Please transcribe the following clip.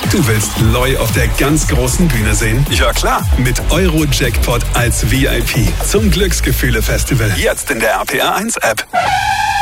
Du willst Loy auf der ganz großen Bühne sehen? Ja, klar. Mit Euro-Jackpot als VIP zum Glücksgefühle-Festival. Jetzt in der RPA 1 App.